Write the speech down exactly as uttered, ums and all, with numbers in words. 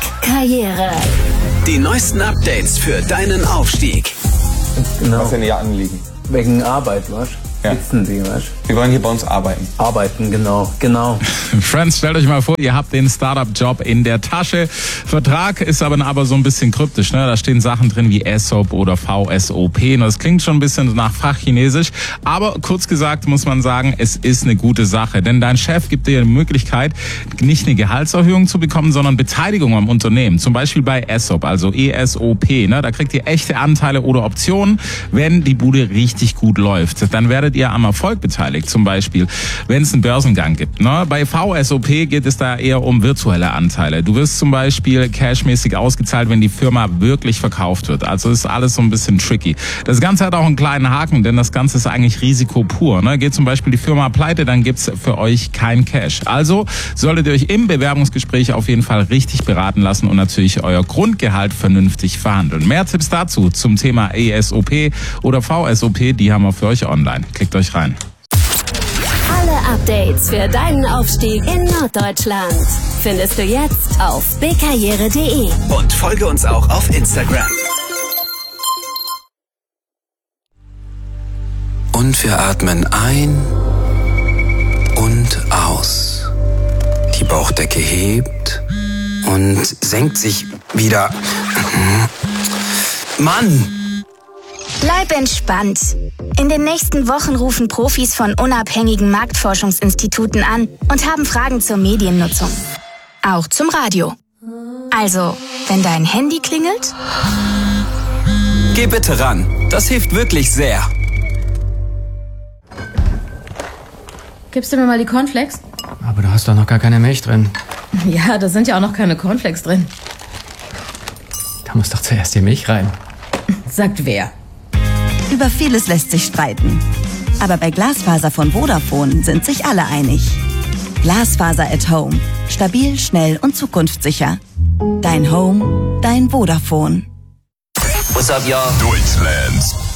Karriere. Die neuesten Updates für deinen Aufstieg. Genau. Was denn Ihr Anliegen? Wegen Arbeit, was? Ja. Sitzen Sie, was? Sie wollen hier bei uns arbeiten. Arbeiten, genau, genau. Friends, stellt euch mal vor, ihr habt den Startup-Job in der Tasche. Vertrag ist aber, aber so ein bisschen kryptisch, ne? Da stehen Sachen drin wie E S O P oder V S O P. Das klingt schon ein bisschen nach Fachchinesisch. Aber kurz gesagt muss man sagen, es ist eine gute Sache. Denn dein Chef gibt dir die Möglichkeit, nicht eine Gehaltserhöhung zu bekommen, sondern Beteiligung am Unternehmen. Zum Beispiel bei E S O P, also E S O P. Ne? Da kriegt ihr echte Anteile oder Optionen, wenn die Bude richtig gut läuft. Dann werdet ihr am Erfolg beteiligt, zum Beispiel, wenn es einen Börsengang gibt. Ne? Bei V S O P geht es da eher um virtuelle Anteile. Du wirst zum Beispiel cashmäßig ausgezahlt, wenn die Firma wirklich verkauft wird. Also ist alles so ein bisschen tricky. Das Ganze hat auch einen kleinen Haken, denn das Ganze ist eigentlich Risiko pur. Ne? Geht zum Beispiel die Firma pleite, dann gibt's für euch kein Cash. Also solltet ihr euch im Bewerbungsgespräch auf jeden Fall richtig beraten lassen und natürlich euer Grundgehalt vernünftig verhandeln. Mehr Tipps dazu zum Thema E S O P oder V S O P, die haben wir für euch online. Klickt euch rein. Alle Updates für deinen Aufstieg in Norddeutschland findest du jetzt auf bkarriere punkt de. Und folge uns auch auf Instagram. Und wir atmen ein und aus. Die Bauchdecke hebt und senkt sich wieder. Mann! Bleib entspannt. In den nächsten Wochen rufen Profis von unabhängigen Marktforschungsinstituten an und haben Fragen zur Mediennutzung. Auch zum Radio. Also, wenn dein Handy klingelt, Geh bitte ran. Das hilft wirklich sehr. Gibst du mir mal die Cornflakes? Aber da hast doch noch gar keine Milch drin. Ja, da sind ja auch noch keine Cornflakes drin. Da muss doch zuerst die Milch rein. Sagt wer? Über vieles lässt sich streiten. Aber bei Glasfaser von Vodafone sind sich alle einig. Glasfaser at Home. Stabil, schnell und zukunftssicher. Dein Home, dein Vodafone. What's up, y'all? Deutschlands